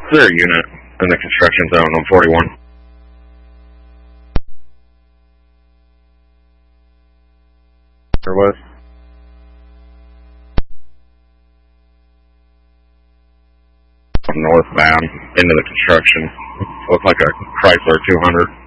Is there a unit in the construction zone on 41? There was. Northbound into the construction. Looks like a Chrysler 200.